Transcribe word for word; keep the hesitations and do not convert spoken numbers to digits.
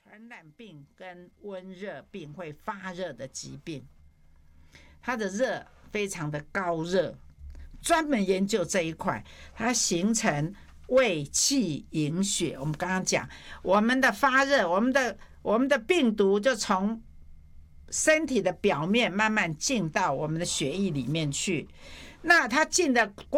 传染病跟温热病会发热的疾病，它的热非常的高热，专门研究这一块，它形成胃气营血。我们刚刚讲，我们的发热，我们的我们的病毒就从身体的表面慢慢进到我们的血液里面去，那它进的